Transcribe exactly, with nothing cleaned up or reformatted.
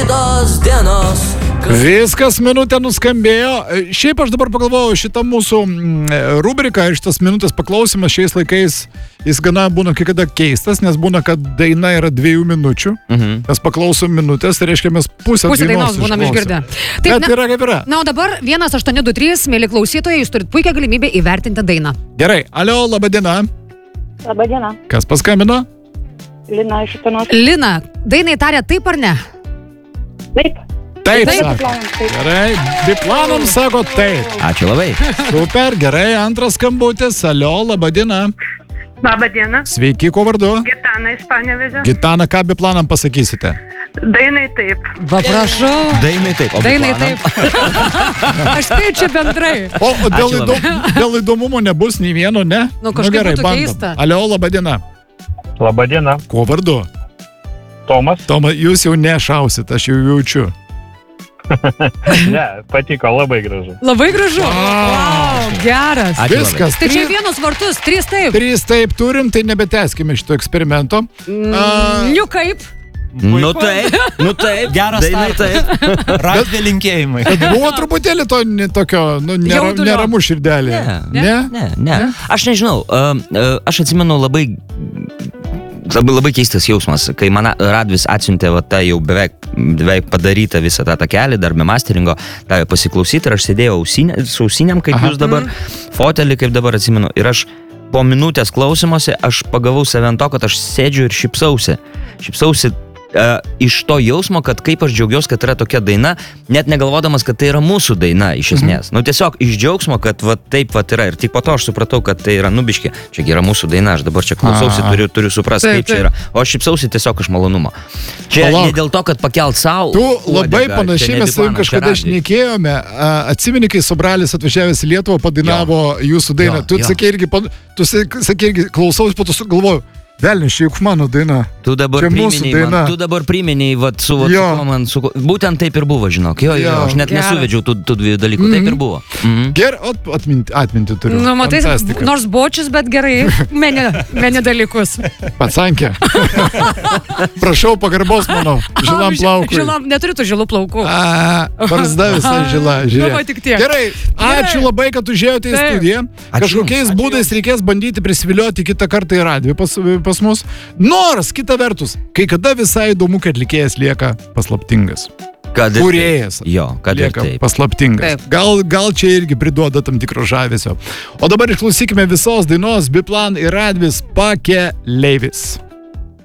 Viskas, minutė nuskambėjo. Šiaip aš dabar pagalvojau, šitą mūsų rubriką ir šitas minutės paklausimas šiais laikais, jis gana būna kai kada keistas, nes būna, kad daina yra dviejų minučių. Mhm. Mes paklausom minutės, tai reiškia mes pusę, pusę dainos, dainos būnam išgirdę. Taip, bet yra kaip yra. Na, o dabar vienas aštuoni du trys, mėly klausytojai, jūs turit puikią galimybę įvertinti dainą. Gerai, alio, laba diena. Labą dieną. Kas paskambino? Lina iš Utenos. Lina, dainai tarė taip ar ne? Taip. Taip, Taip, sako. biplanam, taip. Gerai, biplanam sako taip. Ačiū labai. Super, gerai, antras skambutis. Alio, laba diena. Labą dieną. Sveiki, ko vardu? Gitana iš Panevėžio. Gitana, ką biplanam pasakysite? Dainai taip. Va, prašau. Dainai taip. O Dainai biplanam? taip. Aš tai čia bendrai. O, o dėl, įdom, dėl įdomumo nebus nei vieno, ne? Nu, kažkaip gerai, būtų bandom. keista. Alio, laba diena. Labą dieną. Ko vardu? Tomas. Toma, jūs jau nešausit, aš jau jaučiu. Ne, patiko, labai gražu. Labai gražu. Wow. Wow, geras. Ačiū Viskas. Tai čia Trys, vienus vartus, trys taip. trys taip turim, tai nebetęskime šito eksperimento. Mm, Liu kaip? Nu taip, nu taip. Geras Dainai startas. taip. Radvi linkėjimai. Bet buvo truputėlį to ne, tokio, nu, nera, Jaudulio. neramu širdelė. Ne, ne, ne, ne. Aš nežinau, uh, uh, aš atsimenu labai, labai, labai keistas jausmas, kai man Radvis atsiuntė va, tą jau beveik, beveik padarytą visą tą takelį, dar be masteringo, davė pasiklausyti ir aš sėdėjau ausinė, su ausinėm, kaip Aha. jūs dabar, fotelį, kaip dabar atsimenu, ir aš po minutės klausimuose aš pagavau save ant to, kad aš sėdžiu ir šypsausi. Šypsausi Uh, iš to jausmo, kad kaip aš džiaugiuosi, kad yra tokia daina, net negalvodamas, kad tai yra mūsų daina iš esmės. Mhm. Nu tiesiog iš džiaugsmo, kad va, taip va, yra. Ir tik po to aš supratau, kad tai yra nubiški. Čia yra mūsų daina, aš dabar čia klausausi, turiu, turiu suprasti, Taip, kaip čia yra. O aš šypsausi tiesiog iš malonumo. Čia Palauk. ne dėl to, kad pakelt savo. Tu labai panašiai mes savim kažkada šnekėjome. Atsimeni, kai Sobralis atvažiavęs į Lietuvą padainavo jo. jūsų dainą. Jo, Tu jo. sakė irgi, tu sakė irgi, klausausi, po to galvoju, velniš, juk mano daina. Tu dabar Čia mūsų priminiai daina. man, tu dabar priminiai, vat, su, vat, Jo. su kuo man, su, kuo- būtent taip ir buvo, žinok. Jo, jo, Jo. jo, aš net Geras. nesuvedžiau tų, tų dviejų dalykų, taip ir buvo. Mhm. Ger, atminti, atminti turiu. Nu, matai, Fantastika. nors bočius, bet gerai. Meni, meni dalykus. Patsankė. Prašau pagarbos mano žilam plaukui. Žilam, neturiu tų žilų plaukų. A, barzda visai žila. žiūrėk. Nu, va, tik tiek. Gerai, ačiū labai, kad užėjote į Taip. studiją. Ačiū Kažkokiais jums. būdais reikės bandyti prisivilioti kitą kartą į radiją pas, pas mus. Nors, kita vertus, kai kada visai įdomu, kad atlikėjas lieka paslaptingas. Kad ir Kūrėjas taip. Jo, kad ir lieka taip. paslaptingas. Taip. Gal, gal čia irgi priduoda tam tikro žavesio. O dabar išklausykime visos dainos Biplan ir Radvis Pakeleivis.